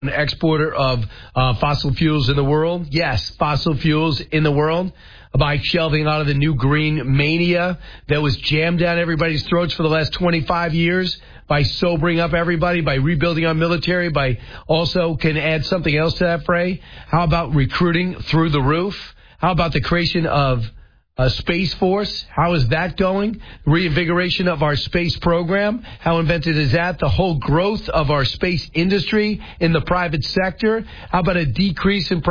An exporter of fossil fuels in the world. Yes, fossil fuels in the world. By shelving out of the new green mania that was jammed down everybody's throats for the last 25 years. By sobering up everybody, by rebuilding our military, by also can add something else to that fray. How about recruiting through the roof? How about the creation of a Space Force? How is that going? Reinvigoration of our space program. How invented is that? The whole growth of our space industry in the private sector. How about a decrease in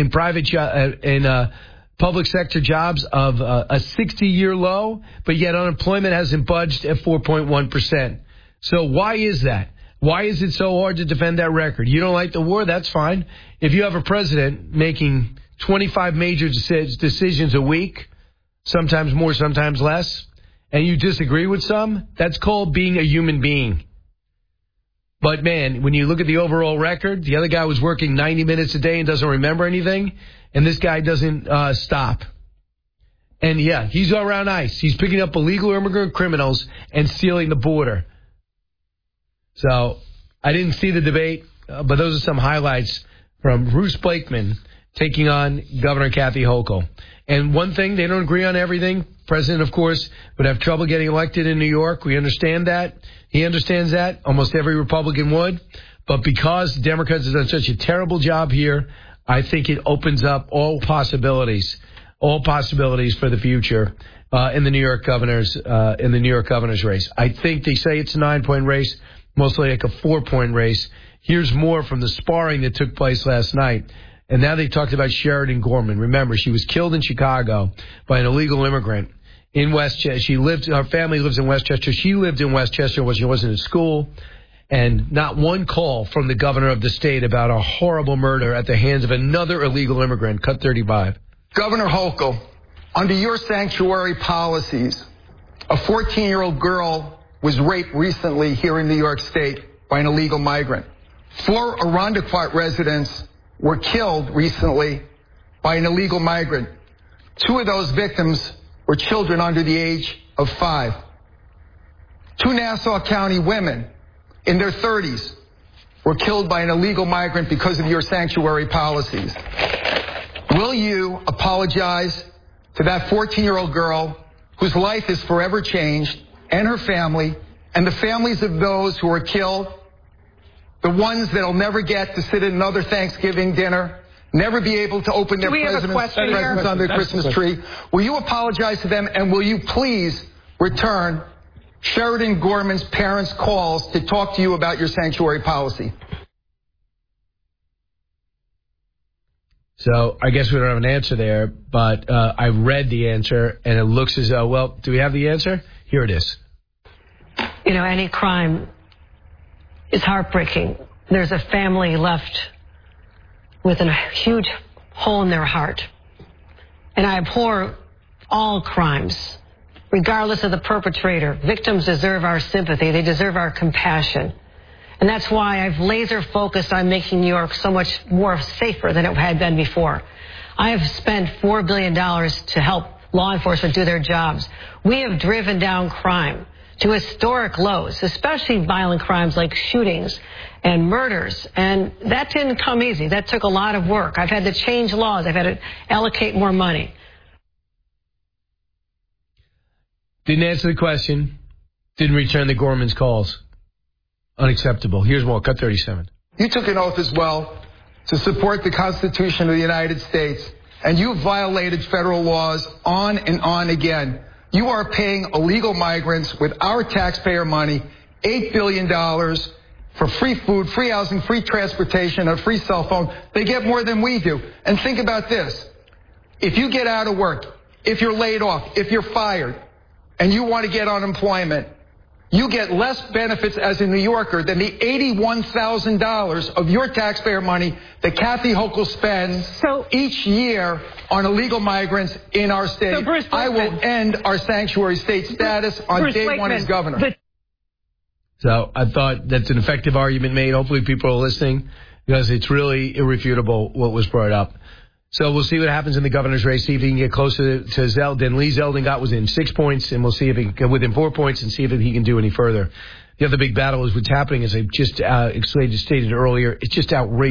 public sector jobs of a 60-year low, but yet unemployment hasn't budged at 4.1%. So why is that? Why is it so hard to defend that record? You don't like the war? That's fine. If you have a president making 25 major decisions a week, sometimes more, sometimes less, and you disagree with some, that's called being a human being. But, man, when you look at the overall record, the other guy was working 90 minutes a day and doesn't remember anything, and this guy doesn't stop. And, yeah, he's around ICE. He's picking up illegal immigrant criminals and stealing the border. So I didn't see the debate, but those are some highlights from Bruce Blakeman taking on Governor Kathy Hochul. And one thing, they don't agree on everything. President, of course, would have trouble getting elected in New York. We understand that. He understands that. Almost every Republican would. But because Democrats have done such a terrible job here, I think it opens up all possibilities for the future in the New York governor's race. I think they say it's a 9-point race, mostly like a 4-point race. Here's more from the sparring that took place last night. And now they talked about Sheridan Gorman. Remember, she was killed in Chicago by an illegal immigrant in Westchester. Her family lives in Westchester. She lived in Westchester when she wasn't in school. And not one call from the governor of the state about a horrible murder at the hands of another illegal immigrant. Cut 35. Governor Hochul, under your sanctuary policies, a 14-year-old girl was raped recently here in New York State by an illegal migrant. 4 Irondequoit residents were killed recently by an illegal migrant. 2 of those victims were children under the age of 5. 2 Nassau County women in their 30s were killed by an illegal migrant because of your sanctuary policies. Will you apologize to that 14-year-old girl whose life is forever changed, and her family, and the families of those who were killed, the ones that'll never get to sit at another Thanksgiving dinner, never be able to open their presents under the Christmas tree? Will you apologize to them, and will you please return Sheridan Gorman's parents' calls to talk to you about your sanctuary policy? So I guess we don't have an answer there, but I read the answer, and it looks as though, well, do we have the answer? Here it is. You know, any crime is heartbreaking. There's a family left with a huge hole in their heart. And I abhor all crimes, regardless of the perpetrator. Victims deserve our sympathy. They deserve our compassion. And that's why I've laser focused on making New York so much more safer than it had been before. I have spent $4 billion to help law enforcement do their jobs. We have driven down crime to historic lows, especially violent crimes like shootings and murders. And that didn't come easy. That took a lot of work. I've had to change laws. I've had to allocate more money. Didn't answer the question. Didn't return the Gorman's calls. Unacceptable. Here's more. Cut 37. You took an oath as well to support the Constitution of the United States, and you violated federal laws on and on again. You are paying illegal migrants with our taxpayer money $8 billion for free food, free housing, free transportation, a free cell phone. They get more than we do. And think about this. If you get out of work, if you're laid off, if you're fired, and you want to get unemployment, you get less benefits as a New Yorker than the $81,000 of your taxpayer money that Kathy Hochul spends each year on illegal migrants in our state. So I will end our sanctuary state status on day one as governor. So I thought that's an effective argument made. Hopefully people are listening because it's really irrefutable what was brought up. So we'll see what happens in the governor's race, see if he can get closer to Zeldin. Lee Zeldin got within 6 points, and we'll see if he can get within 4 points and see if he can do any further. The other big battle is what's happening, as I just stated earlier, it's just outrageous.